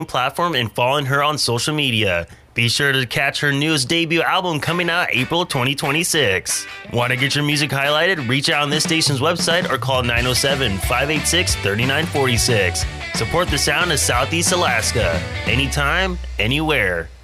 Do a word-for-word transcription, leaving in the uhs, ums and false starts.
platform and following her on social media. Be sure to catch her newest debut album coming out April twenty twenty-six. Want to get your music highlighted? Reach out on this station's website or call nine oh seven, five eight six, three nine four six. Support the sound of Southeast Alaska. Anytime, anywhere.